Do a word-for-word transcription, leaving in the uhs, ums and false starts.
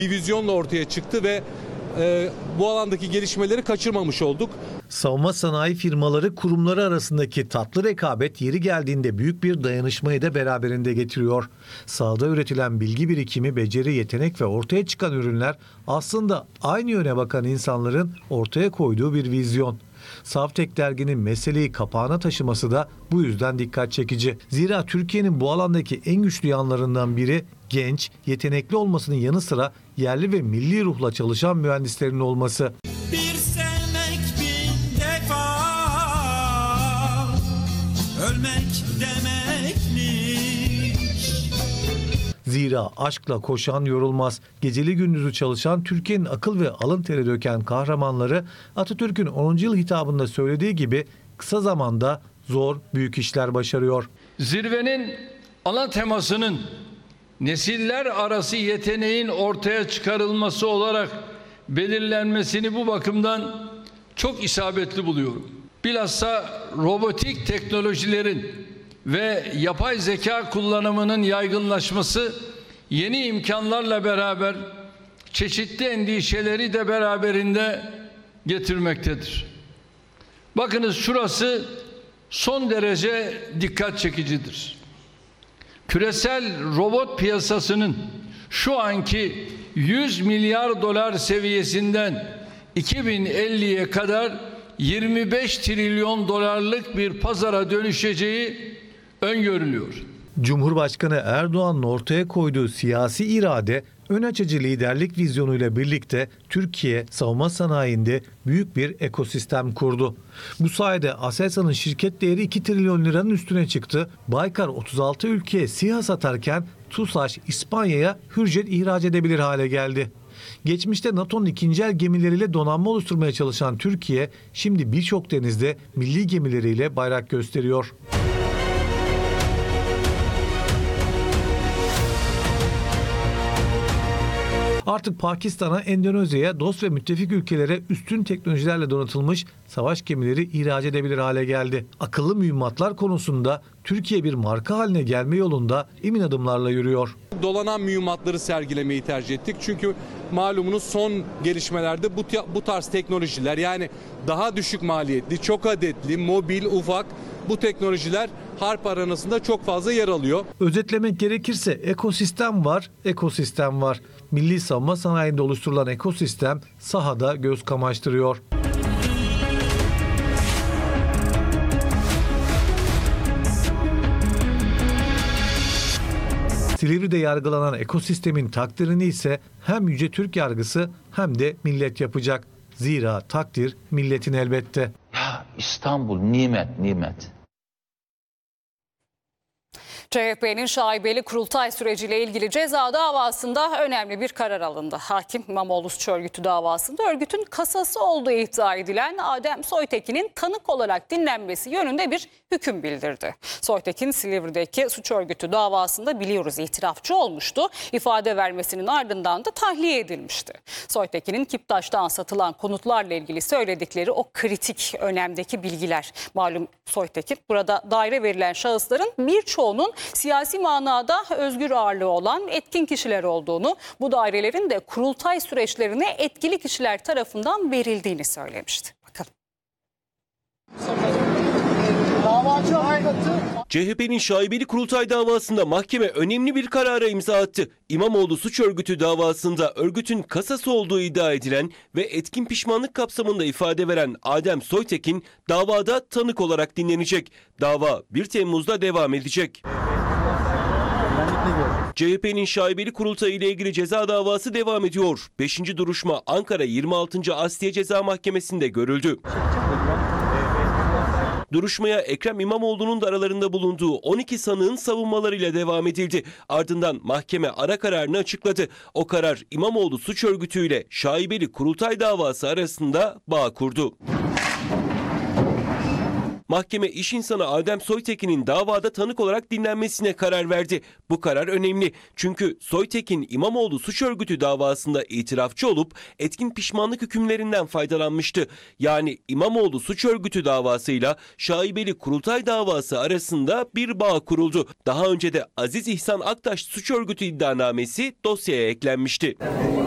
Bir vizyonla ortaya çıktı ve e, bu alandaki gelişmeleri kaçırmamış olduk. Savunma sanayi firmaları kurumları arasındaki tatlı rekabet yeri geldiğinde büyük bir dayanışmayı da beraberinde getiriyor. Sahada üretilen bilgi birikimi, beceri, yetenek ve ortaya çıkan ürünler aslında aynı yöne bakan insanların ortaya koyduğu bir vizyon. Savtek derginin meseleyi kapağına taşıması da bu yüzden dikkat çekici. Zira Türkiye'nin bu alandaki en güçlü yanlarından biri genç, yetenekli olmasının yanı sıra yerli ve milli ruhla çalışan mühendislerin olması. Bir sevmek bin defa, ölmek demekmiş. Zira aşkla koşan yorulmaz. Geceli gündüzü çalışan, Türkiye'nin akıl ve alın teri döken kahramanları Atatürk'ün onuncu yıl hitabında söylediği gibi kısa zamanda zor, büyük işler başarıyor. Zirvenin ana temasının nesiller arası yeteneğin ortaya çıkarılması olarak belirlenmesini bu bakımdan çok isabetli buluyorum. Bilhassa robotik teknolojilerin ve yapay zeka kullanımının yaygınlaşması yeni imkanlarla beraber çeşitli endişeleri de beraberinde getirmektedir. Bakınız, şurası son derece dikkat çekicidir. Küresel robot piyasasının şu anki yüz milyar dolar seviyesinden iki bin elliye kadar yirmi beş trilyon dolarlık bir pazara dönüşeceği öngörülüyor. Cumhurbaşkanı Erdoğan'ın ortaya koyduğu siyasi irade, ön açıcı liderlik vizyonuyla birlikte Türkiye savunma sanayinde büyük bir ekosistem kurdu. Bu sayede Aselsan'ın şirket değeri iki trilyon liranın üstüne çıktı. Baykar otuz altı ülkeye SİHA satarken TUSAŞ İspanya'ya hürjet ihraç edebilir hale geldi. Geçmişte NATO'nun ikinci el gemileriyle donanma oluşturmaya çalışan Türkiye, şimdi birçok denizde milli gemileriyle bayrak gösteriyor. Artık Pakistan'a, Endonezya'ya, dost ve müttefik ülkelere üstün teknolojilerle donatılmış savaş gemileri ihraç edebilir hale geldi. Akıllı mühimmatlar konusunda Türkiye bir marka haline gelme yolunda emin adımlarla yürüyor. Dolanan mühimmatları sergilemeyi tercih ettik. Çünkü malumunuz son gelişmelerde bu, bu tarz teknolojiler, yani daha düşük maliyetli, çok adetli, mobil, ufak bu teknolojiler harp arenasında çok fazla yer alıyor. Özetlemek gerekirse ekosistem var, ekosistem var. Milli savunma sanayinde oluşturulan ekosistem sahada göz kamaştırıyor. Silivri'de yargılanan ekosistemin takdirini ise hem Yüce Türk yargısı hem de millet yapacak. Zira takdir milletin elbette. Ya İstanbul nimet, nimet. C H P'nin şaibeli kurultay süreciyle ilgili ceza davasında önemli bir karar alındı. Hakim İmamoğlu Suç Örgütü davasında örgütün kasası olduğu iddia edilen Adem Soytekin'in tanık olarak dinlenmesi yönünde bir hüküm bildirdi. Soytekin Silivri'deki suç örgütü davasında biliyoruz itirafçı olmuştu. İfade vermesinin ardından da tahliye edilmişti. Soytekin'in Kiptaş'tan satılan konutlarla ilgili söyledikleri o kritik önemdeki bilgiler. Malum Soytekin burada daire verilen şahısların birçoğunun siyasi manada özgür ağırlığı olan etkin kişiler olduğunu, bu dairelerin de kurultay süreçlerine etkili kişiler tarafından verildiğini söylemişti. Bakalım. C H P'nin şaibeli kurultay davasında mahkeme önemli bir karara imza attı. İmamoğlu Suç Örgütü davasında örgütün kasası olduğu iddia edilen ve etkin pişmanlık kapsamında ifade veren Adem Soytekin davada tanık olarak dinlenecek. Dava bir Temmuz'da devam edecek. C H P'nin şaibeli kurultayı ile ilgili ceza davası devam ediyor. beşinci duruşma Ankara yirmi altıncı Asliye Ceza Mahkemesi'nde görüldü. Duruşmaya Ekrem İmamoğlu'nun da aralarında bulunduğu on iki sanığın savunmalarıyla devam edildi. Ardından mahkeme ara kararını açıkladı. O karar İmamoğlu Suç Örgütü ile şaibeli kurultay davası arasında bağ kurdu. Mahkeme iş insanı Adem Soytekin'in davada tanık olarak dinlenmesine karar verdi. Bu karar önemli. Çünkü Soytekin İmamoğlu Suç Örgütü davasında itirafçı olup etkin pişmanlık hükümlerinden faydalanmıştı. Yani İmamoğlu Suç Örgütü davasıyla şaibeli kurultay davası arasında bir bağ kuruldu. Daha önce de Aziz İhsan Aktaş Suç Örgütü iddianamesi dosyaya eklenmişti.